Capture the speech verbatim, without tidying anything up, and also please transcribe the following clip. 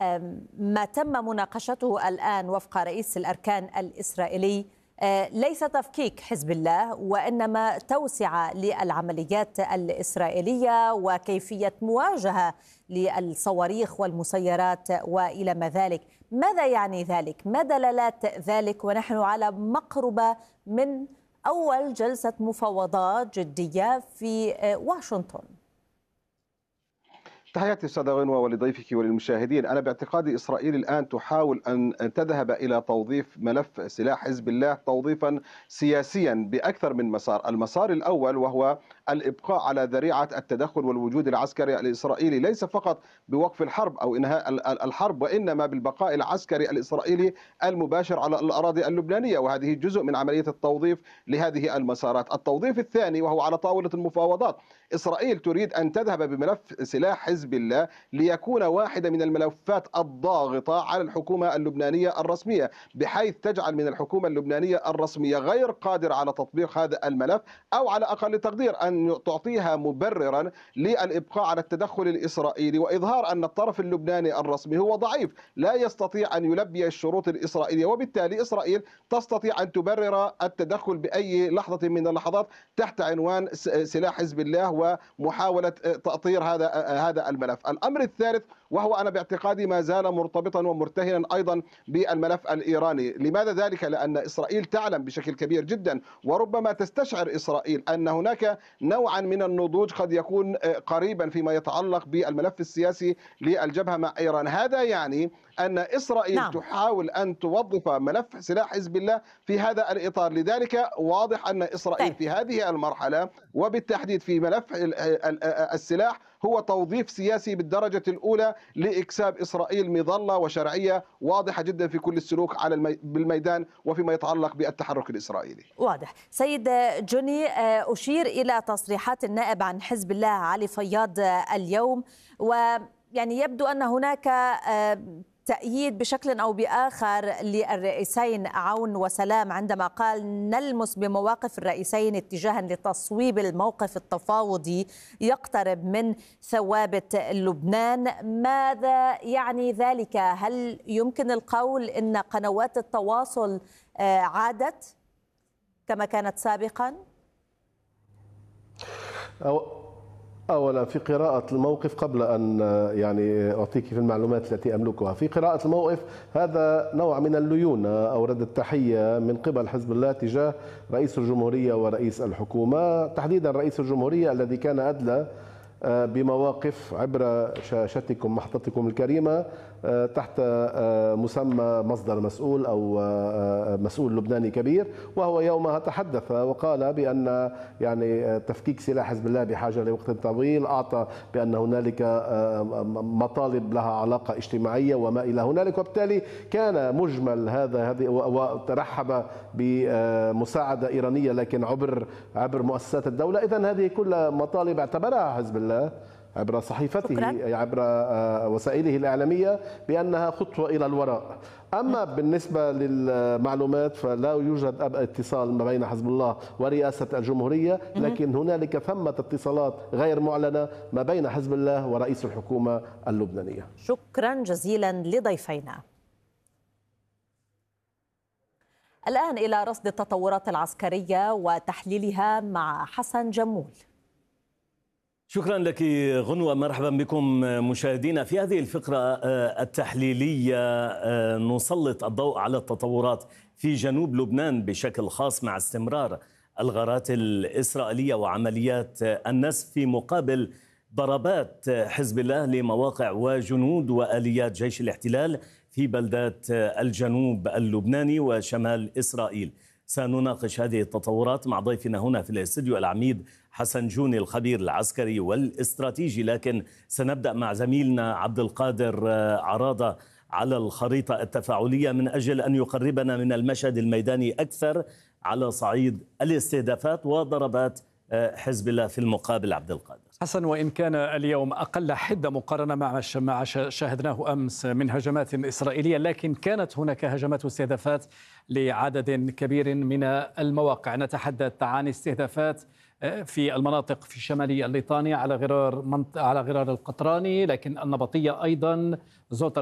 ما تم مناقشته الآن وفق رئيس الأركان الإسرائيلي ليس تفكيك حزب الله، وإنما توسعة للعمليات الإسرائيلية وكيفية مواجهة للصواريخ والمسيرات وإلى ما ذلك. ماذا يعني ذلك؟ ما دلالات ذلك ونحن على مقربة من أول جلسة مفاوضات جدية في واشنطن؟ تحياتي أستاذة غنوة ولضيفك وللمشاهدين. أنا باعتقادي إسرائيل الآن تحاول أن تذهب إلى توظيف ملف سلاح حزب الله توظيفا سياسيا بأكثر من مسار. المسار الأول وهو الإبقاء على ذريعة التدخل والوجود العسكري الإسرائيلي، ليس فقط بوقف الحرب أو إنهاء الحرب، وإنما بالبقاء العسكري الإسرائيلي المباشر على الأراضي اللبنانية، وهذه جزء من عملية التوظيف لهذه المسارات. التوظيف الثاني وهو على طاولة المفاوضات. إسرائيل تريد أن تذهب بملف سلاح حزب الله ليكون واحدة من الملفات الضاغطة على الحكومة اللبنانية الرسمية، بحيث تجعل من الحكومة اللبنانية الرسمية غير قادرة على تطبيق هذا الملف، أو على أقل تقدير أن تعطيها مبررا للإبقاء على التدخل الإسرائيلي، وإظهار أن الطرف اللبناني الرسمي هو ضعيف لا يستطيع أن يلبي الشروط الإسرائيلية، وبالتالي إسرائيل تستطيع أن تبرر التدخل بأي لحظة من اللحظات تحت عنوان سلاح حزب الله ومحاولة تأطير هذا هذا الملف. الأمر الثالث وهو أنا باعتقادي ما زال مرتبطا ومرتهنا أيضا بالملف الإيراني. لماذا ذلك؟ لأن إسرائيل تعلم بشكل كبير جدا، وربما تستشعر إسرائيل أن هناك نوعا من النضوج قد يكون قريبا فيما يتعلق بالملف السياسي للجبهة مع إيران. هذا يعني أن إسرائيل نعم. تحاول أن توظف ملف سلاح حزب الله في هذا الإطار. لذلك واضح أن إسرائيل طيب. في هذه المرحلة وبالتحديد في ملف السلاح هو توظيف سياسي بالدرجة الأولى لإكساب إسرائيل مظلة وشرعية واضحة جدا في كل السلوك على المي... بالميدان وفيما يتعلق بالتحرك الإسرائيلي. واضح. سيد جوني، أشير إلى تصريحات النائب عن حزب الله علي فياض اليوم، ويعني يبدو أن هناك تأييد بشكل أو بآخر للرئيسين عون وسلام عندما قال نلمس بمواقف الرئيسين اتجاها لتصويب الموقف التفاوضي يقترب من ثوابت لبنان. ماذا يعني ذلك؟ هل يمكن القول أن قنوات التواصل عادت كما كانت سابقا؟ أو أولا في قراءة الموقف، قبل أن يعني أعطيك في المعلومات التي أملكها، في قراءة الموقف هذا نوع من الليونة أو رد التحية من قبل حزب الله تجاه رئيس الجمهورية ورئيس الحكومة، تحديدا رئيس الجمهورية الذي كان أدلى بمواقف عبر شاشتكم محطتكم الكريمة تحت مسمى مصدر مسؤول أو مسؤول لبناني كبير، وهو يومها تحدث وقال بأن يعني تفكيك سلاح حزب الله بحاجة لوقت طويل، أعطى بأن هنالك مطالب لها علاقة اجتماعية وما إلى هنالك، وبالتالي كان مجمل هذا هذه وترحب بمساعدة إيرانية لكن عبر عبر مؤسسات الدولة. إذن هذه كل مطالب اعتبرها حزب الله عبر صحيفته شكرا. عبر وسائله الإعلامية بأنها خطوة إلى الوراء. أما بالنسبة للمعلومات فلا يوجد اتصال ما بين حزب الله ورئاسة الجمهورية، لكن هنالك ثمة اتصالات غير معلنة ما بين حزب الله ورئيس الحكومة اللبنانية. شكرا جزيلا لضيفينا. الآن إلى رصد التطورات العسكرية وتحليلها مع حسن جمول. شكرا لك غنوة، مرحبا بكم مشاهدينا. في هذه الفقرة التحليلية نسلط الضوء على التطورات في جنوب لبنان بشكل خاص مع استمرار الغارات الإسرائيلية وعمليات النسف في مقابل ضربات حزب الله لمواقع وجنود وآليات جيش الاحتلال في بلدات الجنوب اللبناني وشمال إسرائيل. سنناقش هذه التطورات مع ضيفنا هنا في الاستوديو العميد حسن جوني الخبير العسكري والاستراتيجي، لكن سنبدأ مع زميلنا عبد القادر عراضة على الخريطة التفاعلية من أجل أن يقربنا من المشهد الميداني أكثر على صعيد الاستهدافات وضربات حزب الله في المقابل. عبد القادر. حسن، وإن كان اليوم أقل حدة مقارنة مع ما شاهدناه أمس من هجمات إسرائيلية، لكن كانت هناك هجمات واستهدافات لعدد كبير من المواقع. نتحدث عن استهدافات في المناطق في شمالي الليطاني على غرار على غرار القطراني، لكن النبطية أيضا، زوتر